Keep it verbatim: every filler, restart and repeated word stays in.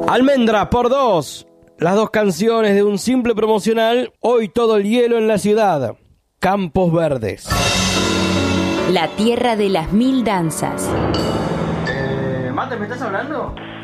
Almendra por dos. Las dos canciones de un simple promocional. Hoy todo el hielo en la ciudad. Campos Verdes. La tierra de las mil danzas. Eh, Mate, ¿me estás hablando?